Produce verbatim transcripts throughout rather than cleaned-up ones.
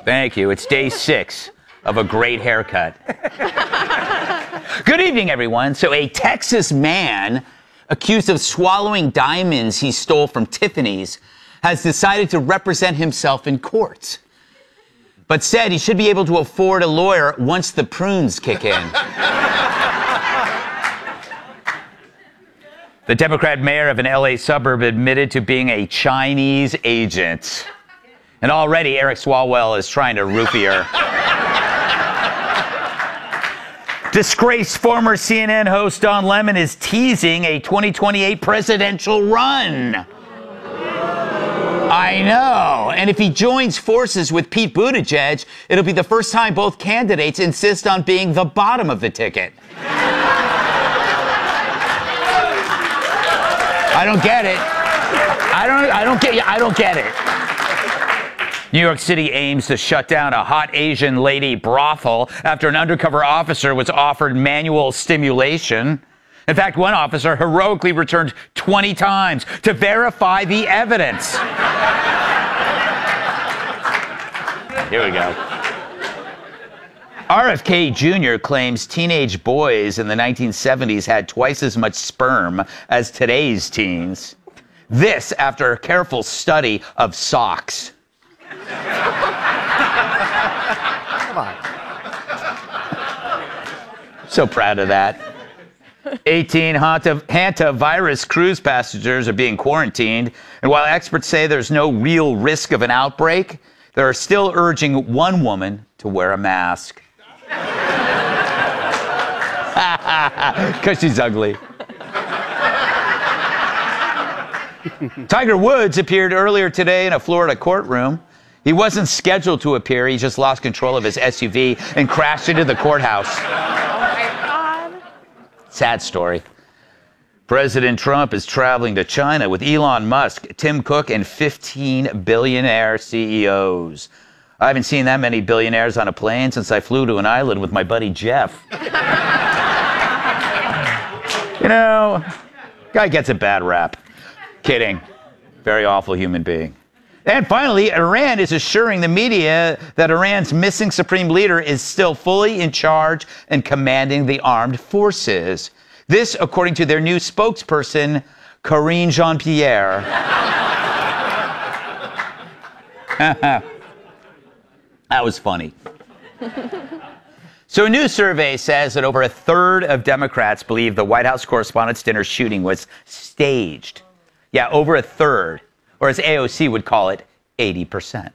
Thank you. It's day six of a great haircut. Good evening, everyone. So a Texas man accused of swallowing diamonds he stole from Tiffany's has decided to represent himself in court, but said he should be able to afford a lawyer once the prunes kick in. The Democrat mayor of an L A suburb admitted to being a Chinese agent. And already Eric Swalwell is trying to roofie her. Disgraced former C N N host Don Lemon is teasing a twenty twenty-eight presidential run. I know. And if he joins forces with Pete Buttigieg, it'll be the first time both candidates insist on being the bottom of the ticket. I don't get it. I don't I don't get I don't get it. New York City aims to shut down a hot Asian lady brothel after an undercover officer was offered manual stimulation. In fact, one officer heroically returned twenty times to verify the evidence. Here we go. R F K Junior claims teenage boys in the nineteen seventies had twice as much sperm as today's teens. This after a careful study of socks. Come on. So proud of that. eighteen hantavirus cruise passengers are being quarantined, and while experts say there's no real risk of an outbreak, they are still urging one woman to wear a mask. Because she's ugly. Tiger Woods appeared earlier today in a Florida courtroom. He wasn't scheduled to appear. He just lost control of his S U V and crashed into the courthouse. Oh, my God. Sad story. President Trump is traveling to China with Elon Musk, Tim Cook, and fifteen billionaire C E Os. I haven't seen that many billionaires on a plane since I flew to an island with my buddy Jeff. You know, guy gets a bad rap. Kidding. Very awful human being. And finally, Iran is assuring the media that Iran's missing supreme leader is still fully in charge and commanding the armed forces. This, according to their new spokesperson, Karine Jean-Pierre. That was funny. So a new survey says that over a third of Democrats believe the White House Correspondents' Dinner shooting was staged. Yeah, over a third, or as A O C would call it, eighty percent.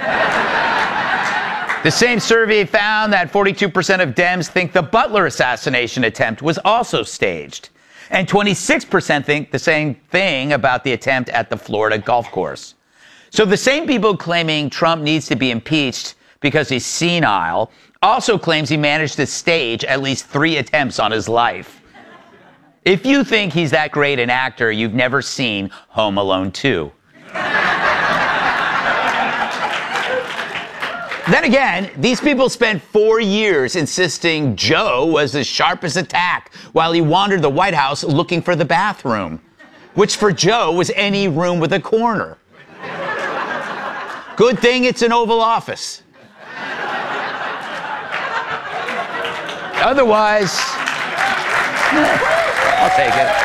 The same survey found that forty-two percent of Dems think the Butler assassination attempt was also staged. And twenty-six percent think the same thing about the attempt at the Florida golf course. So the same people claiming Trump needs to be impeached because he's senile also claims he managed to stage at least three attempts on his life. If you think he's that great an actor, you've never seen Home Alone two. Then again, these people spent four years insisting Joe was as sharp as a tack while he wandered the White House looking for the bathroom, which for Joe was any room with a corner. Good thing it's an Oval Office. Otherwise, I'll take it.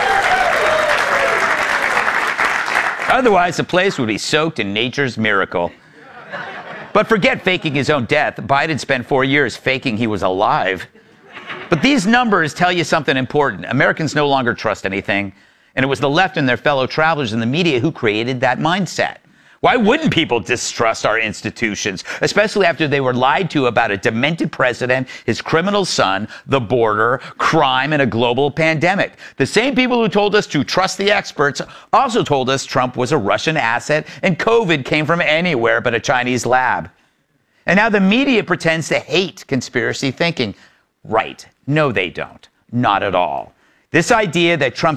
Otherwise, the place would be soaked in nature's miracle. But forget faking his own death. Biden spent four years faking he was alive. But these numbers tell you something important. Americans no longer trust anything. And it was the left and their fellow travelers in the media who created that mindset. Why wouldn't people distrust our institutions, especially after they were lied to about a demented president, his criminal son, the border, crime, and a global pandemic? The same people who told us to trust the experts also told us Trump was a Russian asset and COVID came from anywhere but a Chinese lab. And now the media pretends to hate conspiracy thinking. Right. No, they don't. Not at all. This idea that Trump